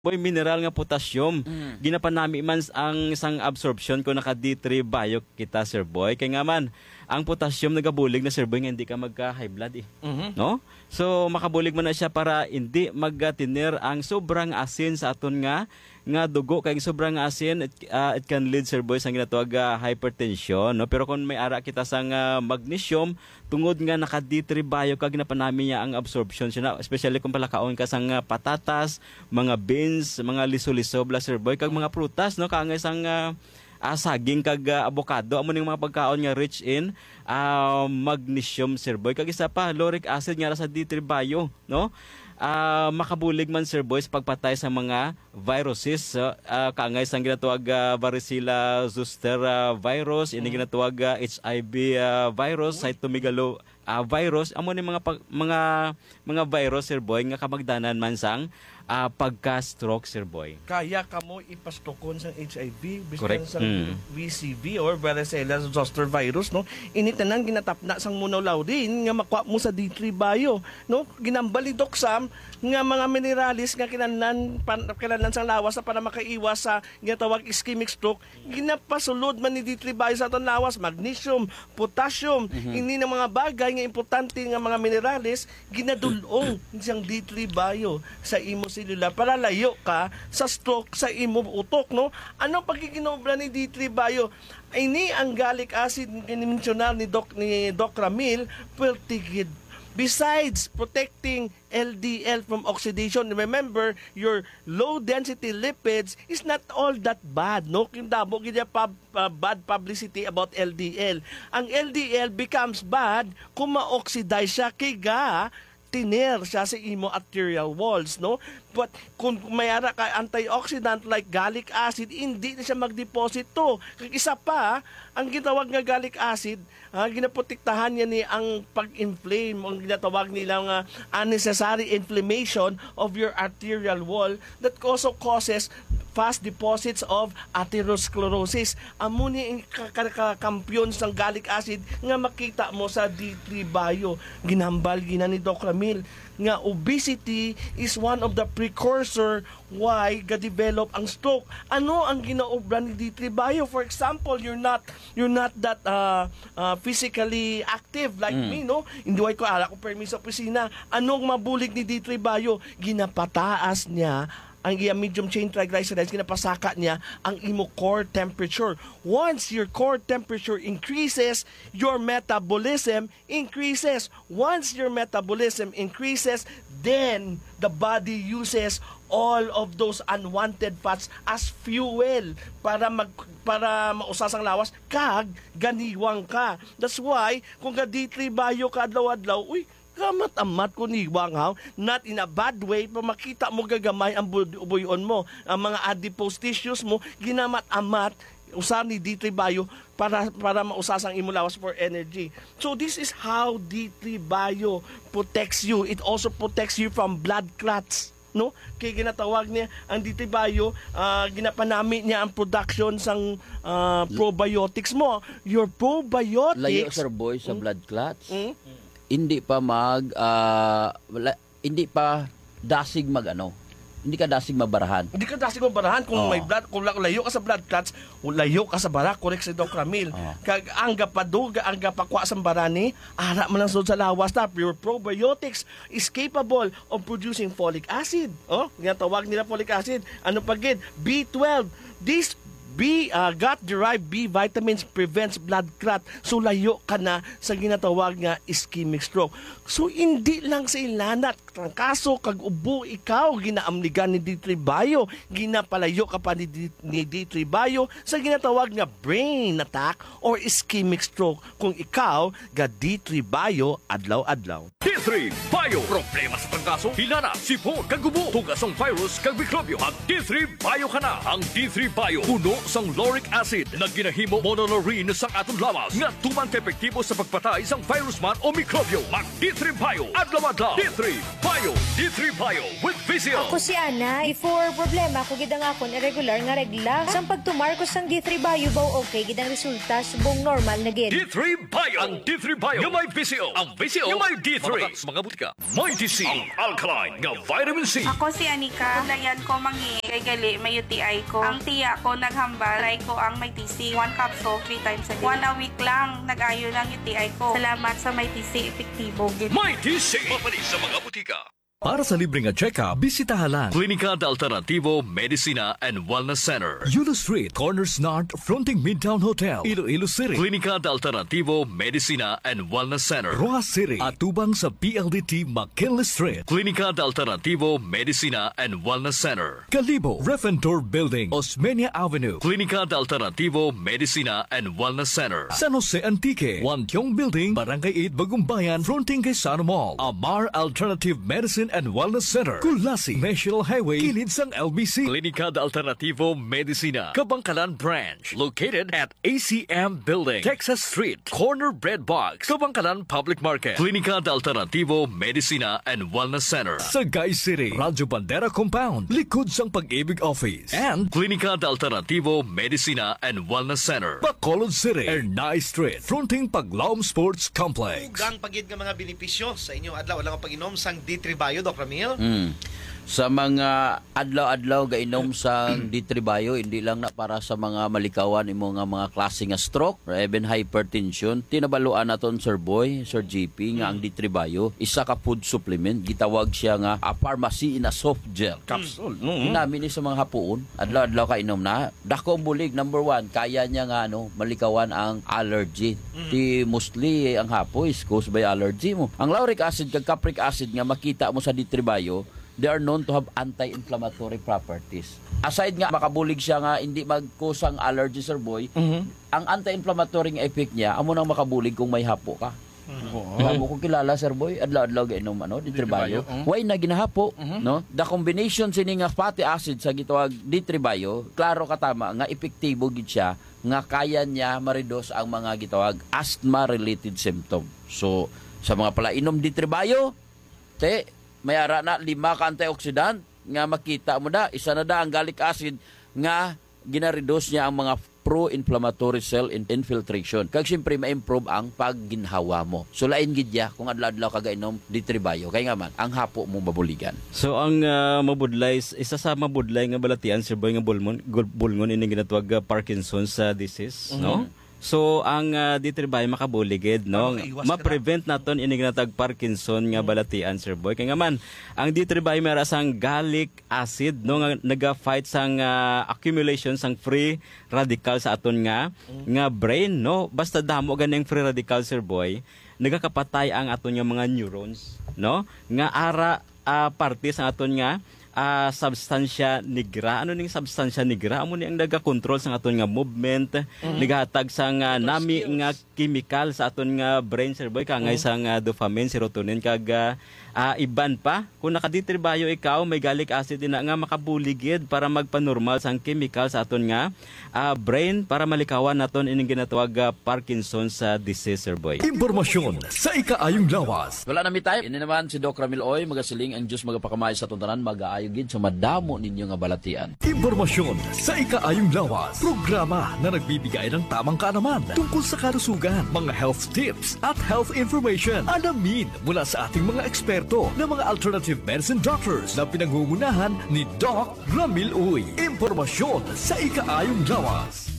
boy mineral nga potassium. Ginapanami man ang isang absorption ko naka D3 bio kita sir boy. Kaya nga man ang potassium nagabulig na sir boy nga hindi ka magka high blood no? So makabulig man na siya para hindi magtinir ang sobrang asin sa aton nga dugo kay sobrang asin it can lead sir boy sa ginatawag hypertension no. Pero kung may ara kita sang magnesium tungod nga naka D3 bio kag ginapanami niya ang absorption siya na, especially kung palakaon ka sang patatas, mga beans, mga liso-liso bla sir boy kag mga prutas no kang isang saging kag avocado amo ning mga pagkaon nga rich in magnesium sir boy kag isa pa lauric acid nga sa D3 bio no. Makabulig man sir boy sa pagpatay sa mga viruses kaangay sang ginatawag varicella zoster virus ini ginatawag HIV virus cytomegalo virus amo ni mga virus sir boy nga kamagdanan man sang pagka-stroke sir boy. Kaya kamo ipastokon sa HIV Correct. bisan sa VCV or varicella zoster virus no. Ini tanan ginatapna sang monolaw din nga makuha mo sa D3 bio no. Ginambali Doc Sam nga mga mineralis nga kinahanglan sa lawas para makaiwas sa ginatawag ischemic stroke. Ginapasulod man ni D3 bio sa aton lawas magnesium, potassium, ini na mga bagay nga importante nga mga mineralis ginadulong siyang D3 bio sa imo selula para layo ka sa stroke sa imo utok no. Ano pagkikinobra ni D3 bio? Ini ang gallic acid ginimensyonal ni Doc Ramil pertigid. Besides protecting LDL from oxidation, remember, your low-density lipids is not all that bad, no? Kindabo gina bad publicity about LDL. Ang LDL becomes bad kung ma-oxidize siya kaya tiner siya sa imo arterial walls, no? But kung mayara ka antioxidant like gallic acid, hindi na siya mag-deposit to. Isa pa, ang ginatawag nga gallic acid, ginaprotektahan niya ni ang pag-inflame, ang ginatawag nilang unnecessary inflammation of your arterial wall that also causes fast deposits of atherosclerosis. Amo ni kampiyon ng gallic acid nga makita mo sa D3 bio. Ginambal gina ni Doc Ramil nga obesity is one of the precursor why ga-develop ang stroke. Ano ang ginaobra ni D3 bio? For example, you're not that physically active like me, no? Hindi ko ala ko permis sa opisina. Anong mabulig ni D3 bio? Ginapataas niya ang medium chain triglycerides, kinapasaka niya ang imo core temperature. Once your core temperature increases, your metabolism increases. Once your metabolism increases, then the body uses all of those unwanted fats as fuel para mausasang lawas kag ganiwang ka. That's why kung ka D3 bio ka adlaw-adlaw, kamat-amat ko niwang not in a bad way, pa makita mo gagamay ang buyon mo, ang mga adipose tissues mo, ginamat-amat, usa ni D3 bio para mausasang imulawas for energy. So this is how D3 bio protects you. It also protects you from blood clots, no? Kaya ginatawag niya ang D3 bio, ginapanami niya ang production sang probiotics mo. Your probiotics layo sir boy sa blood clots. Hindi pa hindi pa dasig hindi ka dasig mabarahan. Hindi ka dasig mabarahan kung may blood, kung layo ka sa blood clots, layo ka sa bara, correct si Doc Ramil. Kag angga paduga, angga pakwa sa barani, ara man lang sa lawas na your probiotics is capable of producing folic acid. Ginatawag nila folic acid. Ano pagid? B12. This gut-derived B vitamins prevents blood clot. So layo ka na sa ginatawag nga ischemic stroke. So hindi lang sa ilanat kaso kag ubo ikaw ginaamligan ni D3 bio, ginapalayo ka pa ni D3 bio sa ginatawag nga brain attack or ischemic stroke kung ikaw ga D3 bio adlaw-adlaw. D3 Bio. Problema sa pagkaso, hilana, sipon, kagubo, tugasong virus, kag mikrobyo. Ang D3 Bio ka na. Ang D3 Bio, puno sang lauric acid na ginahimo monolaurin sa atong lawas nga tuman ka-epektibo sa pagpatay sang virus man o mikrobyo. Mag D3 Bio, adlaw-adlaw. D3 Bio. D3 Bio with Vizio. Ako si Ana. Before problema ko gidang akon irregular nga regla. Sang pagtumar ko sang D3 Bio baw okay gidang resulta subong normal na gid. D3 Bio. Ang D3 Bio yung may Vizio. Ang Vizio yung may D3. sa mga butika. Mighty C, ang alkaline nga vitamin C. Ako si Anika. Dayan ko mangi kay gali may UTI ko. Ang tiya ko naghambal. Try ko ang may TC. 1 capsule 3 times a day. 1 a week lang. Nag-ayo ng UTI ko. Salamat sa may TC. Epektibo. Mighty C, mapalit sa mga butika. Para sa libreng check-up, bisitahan lang Klinika de Alternativo Medicina and Wellness Center. Yulo Street, Corners North, fronting Midtown Hotel, Iloilo City. Klinika de Alternativo Medicina and Wellness Center. Rojas City, atubang sa PLDT McKinley Street. Klinika de Alternativo Medicina and Wellness Center. Kalibo, Refentor Building, Osmeña Avenue. Klinika de Alternativo Medicina and Wellness Center. San Jose Antique, Wantiong Building, Barangay 8, Bagumbayan, fronting kay Sano Mall. Amar Alternative Medicine and Wellness Center. Kulasi, National Highway, kilid sang LBC. Klinika de Alternativo Medicina, Kabangkalan Branch, located at ACM Building, Texas Street, Corner Bread Box, Kabangkalan Public Market. Klinika de Alternativo Medicina and Wellness Center. Sagay City, Radyo Bandera Compound, likod sang Pag-ibig Office. And Klinika de Alternativo Medicina and Wellness Center. Bacolod City, Ernai Street, fronting Paglaom Sports Complex. Ugang pagid nga mga benepisyo sa inyong adlaw-adlaw ang pag-inom sang D3 Bio, Doc Ramil. Sa mga adlaw-adlaw gainom sa D3 Bio, hindi lang na para sa mga malikawan imo nga mga klase nga stroke or even hypertension. Tinabaluan naton Sir Boy, Sir GP nga ang D3 Bio isa ka food supplement, gitawag siya nga a pharmacy in a soft gel. Capsule. Namin ni sa mga hapuon, adlaw-adlaw kainom na. Dako ang bulig, number 1, kaya niya nga malikawan ang allergy. Ti mostly ang hapo is caused by allergy mo. Ang lauric acid kag capric acid nga makita mo sa D3 Bio, they are known to have anti-inflammatory properties. Aside nga makabulig siya nga hindi magkusang allergy, Sir Boy, ang anti-inflammatory nga effect niya amo nang makabulig kung may hapo ka. Bago ko kilala, Sir Boy, adlaw-adlaw gainom D3 Bio. Why na ginahapo, no? The combination sini nga fatty acid sa gitawag D3 Bio, klaro katama nga epektibo gid siya nga kaya niya ma-reduce ang mga gitawag asthma-related symptom. So, sa mga palainom D3 Bio, may ara na 5 ka antioxidant nga makita mo da. Isa na da ang gallic acid nga gina-reduce niya ang mga pro-inflammatory cell infiltration. Kag siyempre ma-improve ang pagginhawa mo. So lain gid ya kung adlaw-adlaw ka gainom D3 Bio. Kay nga man ang hapo mo babuligan. So ang mabudlay, isa sa mabudlay nga balatian, Sir Boy, nga bulngon ini ginatawag Parkinson's disease, no? So ang D3 Bio makabuligid, no? Ma-prevent naton ini ginatawag Parkinson nga balatian, Sir Boy. Kay nga man ang D3 Bio may sang gallic acid, no, nga naga-fight sang accumulation sang free radical sa aton nga brain, no? Basta damo ganing free radical, Sir Boy, nagakapatay ang aton nga mga neurons, no? Nga ara parte sa aton nga substansya negra. Ano ning substansya negra? Amo ni ang naga-control sa aton nga movement, nagahatag sa nami nga chemical sa aton nga brain, Sir Boy, kangay sa dopamine, serotonin, kag iban pa. Kung naka-D3 Bio ikaw, may gallic acid din nga makabuligid para magpa-normal sang chemical sa aton nga brain para malikawan naton ining ginatawag Parkinson's disease, Sir Boy. Impormasyon sa ikaayong lawas. Wala na mi tayo. Ini naman si Doc Ramil Oy, magasiling ang Diyos magapakamay sa tuntanan, mag-aayogid sa madamo ninyo nga balatian. Impormasyon sa ikaayong lawas. Programa na nagbibigay ng tamang kaalaman tungkol sa kalusugan, mga health tips at health information. Alamin mula sa ating mga eksperto na mga alternative medicine doctors na pinangungunahan ni Doc Ramil Uy. Impormasyon sa ikaayong lawas.